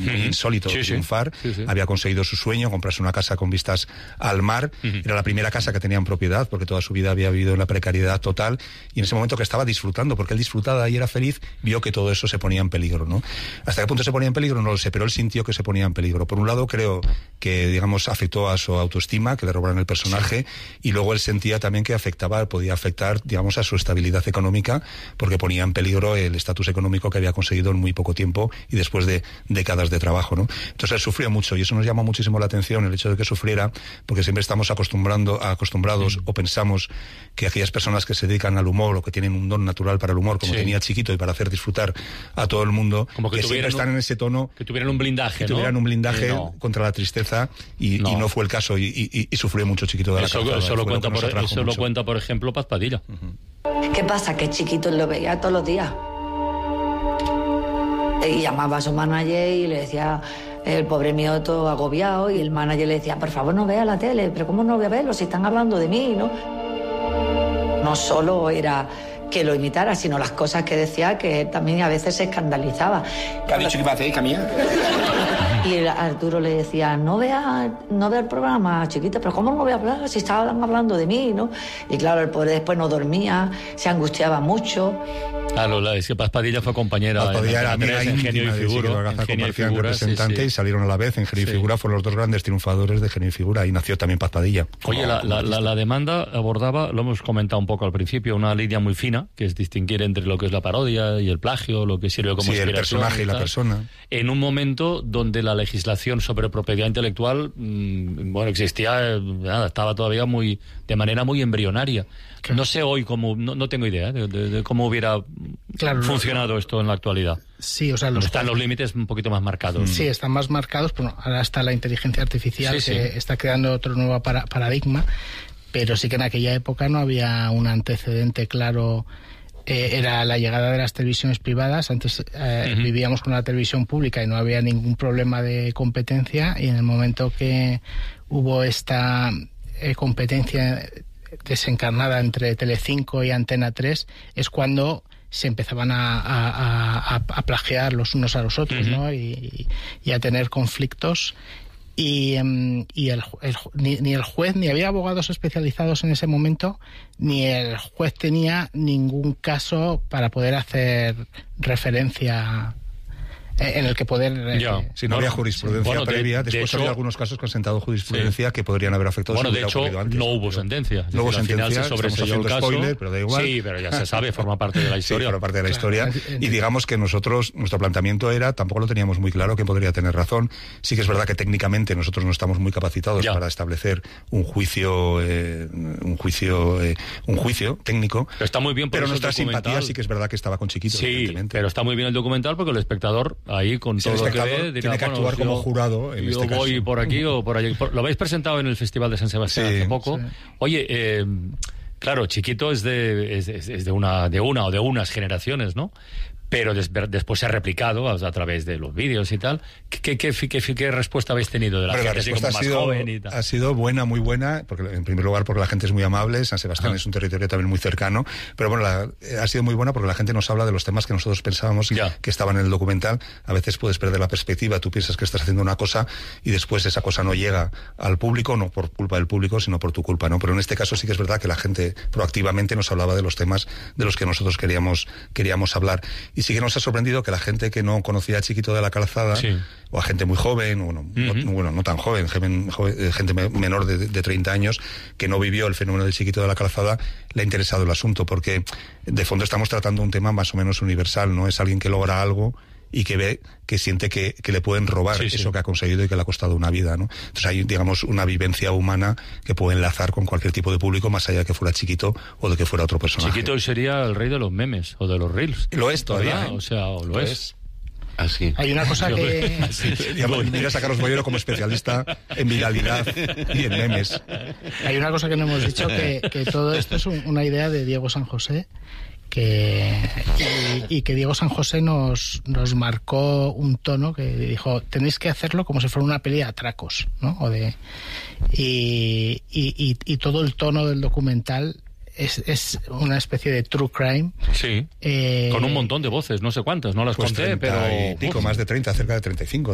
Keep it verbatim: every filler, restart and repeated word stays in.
muy insólito sí, triunfar. Sí, sí. Había conseguido su sueño, comprarse una casa con vistas al mar. Uh-huh. Era la primera casa que tenía en propiedad, porque toda su vida había vivido en la precariedad total, y en ese momento que estaba disfrutando, porque él disfrutaba y era feliz, vio que todo eso se ponía en peligro, ¿no? ¿Hasta qué punto se ponía en peligro? No lo sé, pero él sintió que se ponía en peligro. Por un lado, creo que, digamos, afectó a su autoestima, que le robaron el personaje, sí. Y luego él sentía también que afectaba, podía afectar, digamos, a su estabilidad económica, porque ponía en peligro el estatus económico que había conseguido en muy poco tiempo y después de décadas de trabajo, ¿no? Entonces él sufrió mucho, y eso nos llama muchísimo la atención, el hecho de que sufriera, porque siempre estamos acostumbrando, acostumbrados mm. o pensamos que aquellas personas que se dedican al humor o que tienen un don natural para el humor, como sí. tenía Chiquito, y para hacer disfrutar a todo el mundo, como que, que siempre están un, en ese tono, que tuvieran un blindaje, que ¿no? tuvieran un blindaje eh, no. contra la tristeza, y no, y no fue el caso, y, y, y sufrió mucho Chiquito de la eso, Calzada. Eso, lo cuenta, por, eso lo cuenta, por ejemplo, Paz Padilla. Uh-huh. ¿Qué pasa? Que Chiquito lo veía todos los días. Y llamaba a su manager y le decía, el pobre mío todo agobiado, y el manager le decía, por favor no vea la tele. Pero ¿cómo no voy a verlo si están hablando de mí, no? No solo era que lo imitara, sino las cosas que decía, que también a veces se escandalizaba. ¿Qué ha dicho que iba a hacer, hija mía? Y Arturo le decía, no vea, no vea el programa, Chiquito, pero ¿cómo no voy a hablar si estaban hablando de mí, no? Y claro, el pobre después no dormía, se angustiaba mucho. Claro, la, es que Paz Padilla fue compañera Paz Padilla era amiga en Genio y Figura, Genio y Figura, representante, sí, sí. Y salieron a la vez. En Genio y sí. Figura fueron los dos grandes triunfadores de Genio y Figura, y nació también Paz Padilla. Oye, la, la, la, la demanda abordaba, lo hemos comentado un poco al principio, una línea muy fina, que es distinguir entre lo que es la parodia y el plagio, lo que sirve como sí, inspiración. El personaje y, y la persona. En un momento donde la legislación sobre propiedad intelectual, mmm, bueno, existía, nada, estaba todavía muy, de manera muy embrionaria. No sé hoy cómo, no, no tengo idea de, de, de cómo hubiera claro, funcionado no, esto en la actualidad. Sí, o sea, los están los límites un poquito más marcados. Sí, están más marcados, pero ahora está la inteligencia artificial sí, que sí. está creando otro nuevo para, paradigma, pero sí que en aquella época no había un antecedente claro. Eh, era la llegada de las televisiones privadas. Antes eh, uh-huh. vivíamos con la televisión pública y no había ningún problema de competencia, y en el momento que hubo esta eh, competencia desencarnada entre Telecinco y Antena tres es cuando se empezaban a, a, a, a plagiar los unos a los otros, uh-huh. ¿no? Y, y a tener conflictos. Y, um, y el, el, ni, ni el juez, ni había abogados especializados en ese momento, ni el juez tenía ningún caso para poder hacer referencia en el que poder... Ya, eh, si no había jurisprudencia bueno, previa, de, después de había hecho, algunos casos que han sentado jurisprudencia sí. que podrían haber afectado... Bueno, de hecho, antes, no hubo sentencia. No hubo sentencia, al final se sobreseyó el caso. Spoiler, pero da igual. Sí, pero ya se sabe, forma parte de la historia. Sí, forma parte de la historia. Y digamos que nosotros, nuestro planteamiento era, tampoco lo teníamos muy claro, que podría tener razón. Sí que es verdad que técnicamente nosotros no estamos muy capacitados ya. para establecer un juicio, eh, un juicio, eh, un juicio técnico. Pero está muy bien por Pero eso nuestra simpatía sí que es verdad que estaba con Chiquito. Sí, pero está muy bien el documental porque el espectador ahí con todo que ve, dirá, tiene que bueno, actuar yo, como jurado en yo este voy caso. por aquí o por allí. Lo habéis presentado en el Festival de San Sebastián sí, hace poco. Sí. Oye, eh, claro, Chiquito es de, es, es de, una, de una o de unas generaciones, ¿no? Pero des, después se ha replicado a, a través de los vídeos y tal. ¿Qué, qué, qué, qué, qué respuesta habéis tenido de la Pero gente? La respuesta así como ha, sido, más joven y tal. ha sido buena, muy buena, porque en primer lugar porque la gente es muy amable, San Sebastián ah. es un territorio también muy cercano, pero bueno, la, ha sido muy buena porque la gente nos habla de los temas que nosotros pensábamos ya. que estaban en el documental. A veces puedes perder la perspectiva, tú piensas que estás haciendo una cosa y después esa cosa no llega al público, no por culpa del público, sino por tu culpa, ¿no? Pero en este caso sí que es verdad que la gente proactivamente nos hablaba de los temas de los que nosotros queríamos, queríamos hablar. Y sí que nos ha sorprendido que la gente que no conocía a Chiquito de la Calzada, sí. o a gente muy joven, o no, uh-huh. no, bueno, no tan joven, joven, joven gente menor de, de treinta años, que no vivió el fenómeno del Chiquito de la Calzada, le ha interesado el asunto, porque de fondo estamos tratando un tema más o menos universal, ¿no? Es alguien que logra algo y que ve, que siente que, que le pueden robar sí, eso sí. que ha conseguido y que le ha costado una vida, ¿no? Entonces hay, digamos, una vivencia humana que puede enlazar con cualquier tipo de público, más allá de que fuera Chiquito o de que fuera otro personaje. Chiquito sería el rey de los memes o de los reels. Lo es todavía, ¿eh? O sea, o lo, lo es. es. Así. Hay una cosa que... Mira a Carlos Bollero como especialista en viralidad y en memes. Hay una cosa que no hemos dicho, que, que todo esto es un, una idea de Diego San José, que y, y que Diego San José nos, nos marcó un tono que dijo, tenéis que hacerlo como si fuera una peli de atracos, ¿no? O de, y, y, y, y todo el tono del documental Es, es una especie de true crime. Sí, eh, con un montón de voces, no sé cuántas, no las pues conté, pero... Y pico, más de treinta, cerca de treinta y cinco.